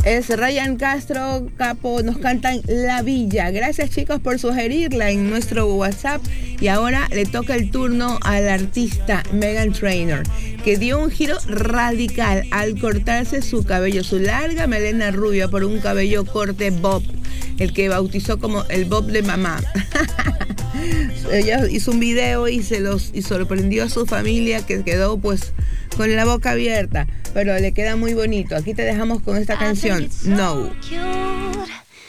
Es Ryan Castro, Capo, nos cantan La Villa. Gracias, chicos, por sugerirla en nuestro WhatsApp. Y ahora le toca el turno al artista Meghan Trainor, que dio un giro radical al cortarse su cabello, su larga melena rubia, por un cabello corte bob, el que bautizó como el bob de mamá. Ella hizo un video y sorprendió a su familia, que quedó pues con la boca abierta, pero le queda muy bonito. Aquí te dejamos con esta canción, No.